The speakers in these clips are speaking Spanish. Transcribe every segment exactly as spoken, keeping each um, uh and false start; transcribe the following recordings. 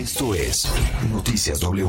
Esto es Noticias W.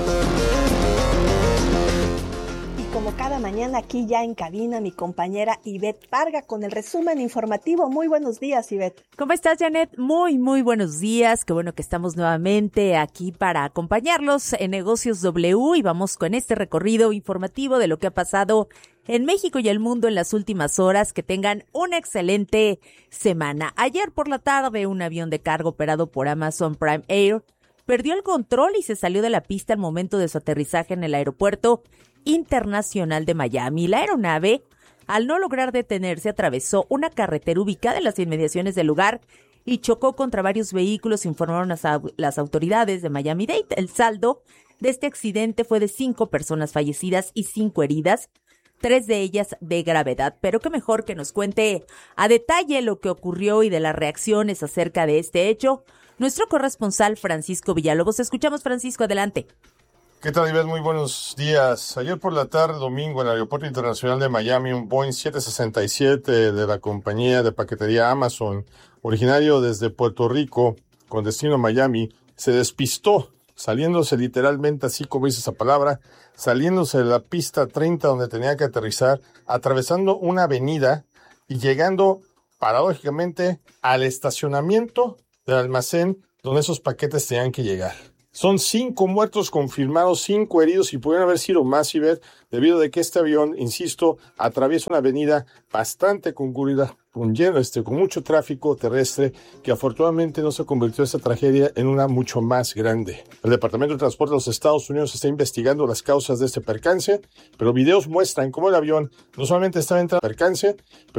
Y como cada mañana aquí ya en cabina mi compañera Ivette Parga con el resumen informativo. Muy buenos días, Ivette. ¿Cómo estás, Janet? Muy, muy buenos días. Qué bueno que estamos nuevamente aquí para acompañarlos en Negocios W y vamos con este recorrido informativo de lo que ha pasado en México y el mundo en las últimas horas. Que tengan una excelente semana. Ayer por la tarde, un avión de carga operado por Amazon Prime Air perdió el control y se salió de la pista al momento de su aterrizaje en el aeropuerto internacional de Miami. La aeronave, al no lograr detenerse, atravesó una carretera ubicada en las inmediaciones del lugar y chocó contra varios vehículos, informaron las, las autoridades de Miami-Dade. El saldo de este accidente fue de cinco personas fallecidas y cinco heridas, tres de ellas de gravedad. Pero qué mejor que nos cuente a detalle lo que ocurrió y de las reacciones acerca de este hecho nuestro corresponsal Francisco Villalobos. Escuchamos, Francisco, adelante. ¿Qué tal, Ivette? Muy buenos días. Ayer por la tarde, domingo, en el Aeropuerto Internacional de Miami, un Boeing siete sesenta y siete de la compañía de paquetería Amazon, originario desde Puerto Rico, con destino a Miami, se despistó, saliéndose literalmente, así como dice esa palabra, saliéndose de la pista treinta donde tenía que aterrizar, atravesando una avenida y llegando, paradójicamente, al estacionamiento del almacén donde esos paquetes tenían que llegar. Son cinco muertos confirmados, cinco heridos y pudieron haber sido más, Ivette, debido a que este avión, insisto, atraviesa una avenida bastante concurrida, con, lleno, este, con mucho tráfico terrestre, que afortunadamente no se convirtió esta tragedia en una mucho más grande. El Departamento de Transporte de los Estados Unidos está investigando las causas de este percance, pero videos muestran cómo el avión no solamente estaba entrando en percance, pero